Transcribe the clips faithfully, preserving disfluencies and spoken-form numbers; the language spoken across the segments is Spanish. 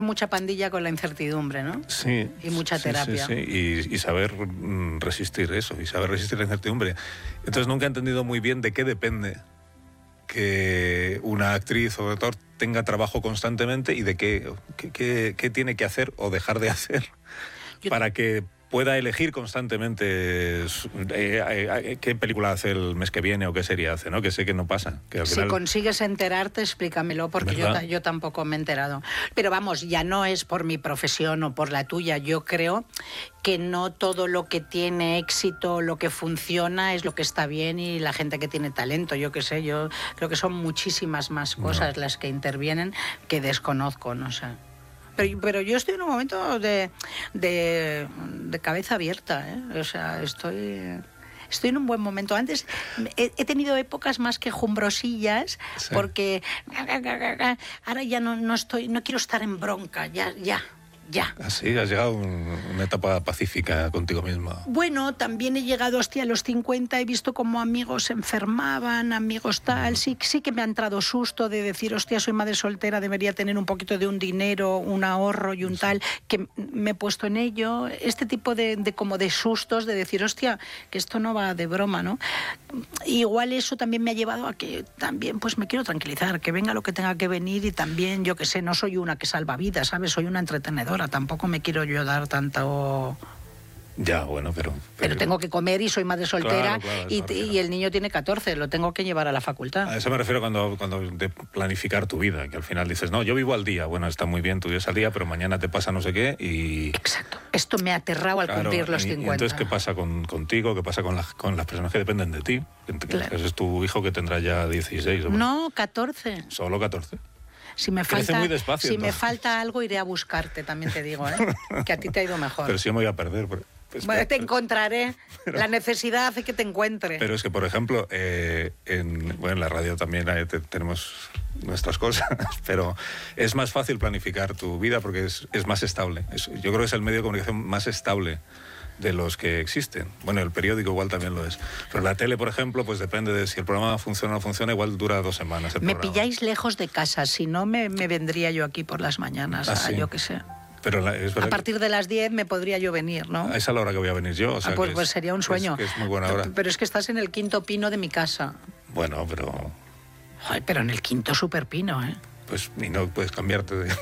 Mucha pandilla con la incertidumbre, ¿no? Sí. Y mucha sí, terapia. Sí, sí. Y, y saber mm, resistir eso, y saber resistir la incertidumbre. Entonces nunca he entendido muy bien de qué depende que una actriz o actor tenga trabajo constantemente y de qué, qué, qué, qué tiene que hacer o dejar de hacer Yo... para que pueda elegir constantemente eh, eh, qué película hace el mes que viene o qué serie hace, ¿no? Que sé que no pasa. Que al si final... consigues enterarte, explícamelo, porque yo, yo tampoco me he enterado. Pero vamos, ya no es por mi profesión o por la tuya. Yo creo que no todo lo que tiene éxito, lo que funciona, es lo que está bien y la gente que tiene talento. Yo qué sé, yo creo que son muchísimas más cosas no. las que intervienen que desconozco, no sé. Pero, pero yo estoy en un momento de, de, de cabeza abierta, ¿eh? O sea, estoy... Estoy en un buen momento. Antes he, he tenido épocas más quejumbrosillas, sí. porque ahora ya no, no estoy, no quiero estar en bronca, ya, ya. Ya. Así, has llegado a un, una etapa pacífica contigo misma. Bueno, también he llegado hostia, a los cincuenta, he visto cómo amigos se enfermaban, amigos tal, sí, sí que me ha entrado susto de decir, hostia, soy madre soltera, debería tener un poquito de un dinero, un ahorro y un sí. tal, que me he puesto en ello, este tipo de, de como de sustos, de decir, hostia, que esto no va de broma, ¿no? Igual eso también me ha llevado a que también pues me quiero tranquilizar, que venga lo que tenga que venir y también, yo que sé, no soy una que salva vidas, ¿sabes? Soy una entretenedora. Tampoco me quiero yo dar tanto... Ya, bueno, pero... Pero, pero tengo que comer y soy madre soltera, claro, claro, y, y el niño tiene catorce, lo tengo que llevar a la facultad. A eso me refiero cuando, cuando de planificar tu vida, que al final dices, no, yo vivo al día, bueno, está muy bien, tú vives al día, pero mañana te pasa no sé qué y... Exacto, esto me ha aterrado al claro, cumplir los y, cincuenta. Y entonces, ¿qué pasa con, contigo? ¿Qué pasa con, la, con las personas que dependen de ti? Claro. Ese es tu hijo que tendrá ya dieciséis. ¿O no, catorce. ¿Solo catorce? Si me falta, muy despacio, si entonces. me falta algo, iré a buscarte, también te digo, ¿eh? Que a ti te ha ido mejor. Pero si yo me voy a perder. Pues, bueno, te encontraré. Pero, la necesidad hace que te encuentre. Pero es que, por ejemplo, eh, en, bueno, en la radio también eh, te, tenemos nuestras cosas, pero es más fácil planificar tu vida porque es, es más estable. Es, yo creo que es el medio de comunicación más estable de los que existen. Bueno, el periódico igual también lo es. Pero la tele, por ejemplo, pues depende de si el programa funciona o no funciona, igual dura dos semanas el Me programa. pilláis lejos de casa, si no me, me vendría yo aquí por las mañanas, ¿Ah, a, sí? yo qué sé. Pero la, es a partir que... de las diez me podría yo venir, ¿no? Es a la hora que voy a venir yo. O sea, ah, pues, que pues es, sería un sueño. Que es, que es muy buena hora. Pero es que estás en el quinto pino de mi casa. Bueno, pero... Ay, pero en el quinto super pino, ¿eh? Pues y no puedes cambiarte de...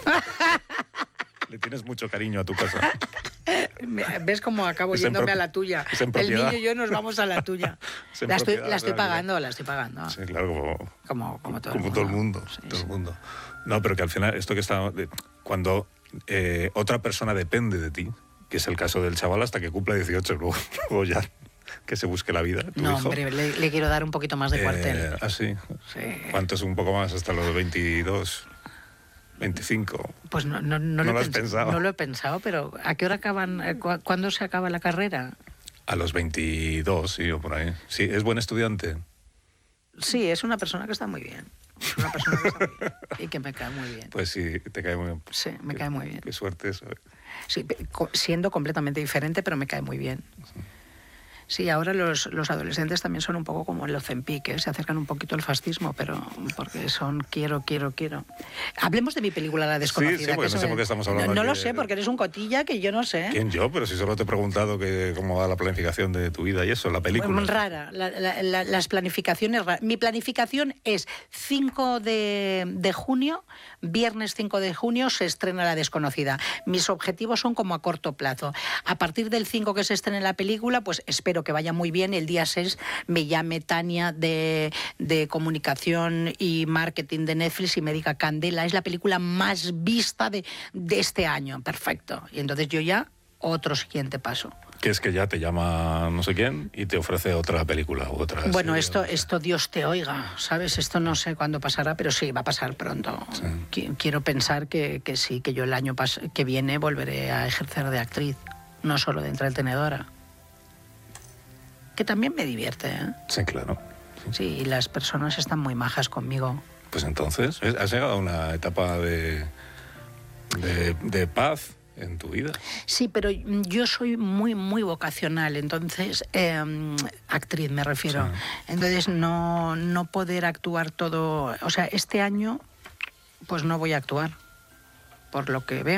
Le tienes mucho cariño a tu casa. ¿Ves cómo acabo es yéndome a la tuya? El niño y yo nos vamos a la tuya. La estoy, la estoy pagando, la estoy pagando. Sí, claro, como, como, como, todo, como el todo el mundo. Sí, todo sí. el mundo. No, pero que al final, esto que está... Cuando eh, otra persona depende de ti, que es el caso del chaval hasta que cumpla dieciocho, luego, luego ya que se busque la vida. ¿Tu no, hijo? hombre, le, le quiero dar un poquito más de cuartel. Eh, ¿Ah, sí? Sí. ¿Cuánto es un poco más? Hasta los veintidós... veinticinco. Pues no, no, no, ¿No lo, lo he has pensado? No lo he pensado, pero ¿a qué hora acaban? ¿cu ¿Cuándo se acaba la carrera? A los veintidós, sí, o por ahí. Sí, ¿es buen estudiante? Sí, es una persona que está muy bien. Es una persona que está muy bien y que me cae muy bien. Pues sí, te cae muy bien. Sí, me qué, cae muy bien. Qué suerte eso. Sí, siendo completamente diferente, pero me cae muy bien. Sí. Sí, ahora los, los adolescentes también son un poco como el Ozempic, ¿eh? Se acercan un poquito al fascismo, pero porque son quiero, quiero, quiero. Hablemos de mi película La Desconocida. Sí, sí, porque no sé por qué estamos hablando. No, no aquí lo de... sé, porque eres un cotilla que yo no sé. ¿Quién yo? Pero si solo te he preguntado que cómo va la planificación de tu vida y eso, la película. Muy rara, la, la, la, las planificaciones raras. Mi planificación es cinco de junio, viernes cinco de junio se estrena La Desconocida. Mis objetivos son como a corto plazo. A partir del cinco que se estrene la película, pues espero que vaya muy bien. El día seis me llame Tania de, de comunicación y marketing de Netflix y me diga, Candela, es la película más vista de, de este año. Perfecto. Y entonces yo ya, otro siguiente paso. Que es que ya te llama no sé quién y te ofrece otra película u otra Bueno, serie, esto, o sea. esto Dios te oiga, ¿sabes? Esto no sé cuándo pasará, pero sí, va a pasar pronto. Sí. Quiero pensar que, que sí, que yo el año que viene volveré a ejercer de actriz, no solo de entretenedora. Que también me divierte, ¿eh? Sí, claro. Sí. sí, y las personas están muy majas conmigo. Pues entonces, has llegado a una etapa de, de, de paz en tu vida. Sí, pero yo soy muy, muy vocacional, entonces, eh, actriz me refiero. Sí. Entonces, no, no poder actuar todo... O sea, este año, pues no voy a actuar. por lo que veo.